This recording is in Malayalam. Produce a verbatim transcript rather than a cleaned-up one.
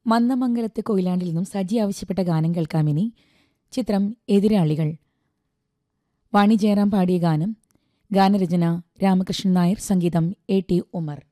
മന്നമംഗലത്തെ കൊയിലാണ്ടിൽ നിന്നും സജി ആവശ്യപ്പെട്ട ഗാനം കേൾക്കാമിനി. ചിത്രം എതിരാളികൾ. വാണി ജയറാം പാടിയ ഗാനം. ഗാനരചന രാമകൃഷ്ണൻ നായർ, സംഗീതം എ ടി ഉമർ.